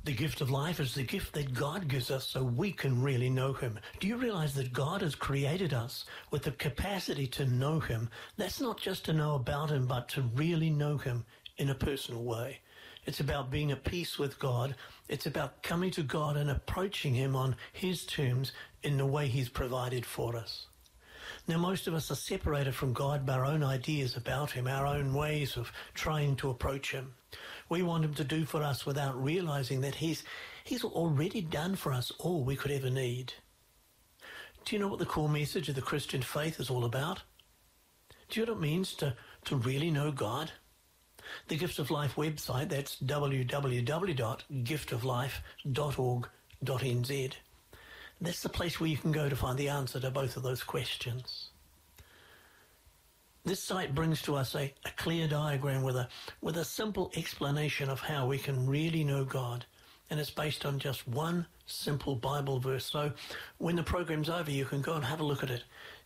The gift of life is the gift that God gives us so we can really know Him. Do you realize that God has created us with the capacity to know Him? That's not just to know about Him, but to really know Him in a personal way. It's about being at peace with God. It's about coming to God and approaching Him on His terms in the way He's provided for us. Now, most of us are separated from God by our own ideas about Him, our own ways of trying to approach Him. We want Him to do for us without realizing that He's already done for us all we could ever need. Do you know what the core message of the Christian faith is all about? Do you know what it means to really know God? The Gift of Life website, that's www.giftoflife.org.nz. That's the place where you can go to find the answer to both of those questions. This site brings to us a clear diagram with a simple explanation of how we can really know God. And it's based on just one simple Bible verse. So when the program's over, you can go and have a look at it.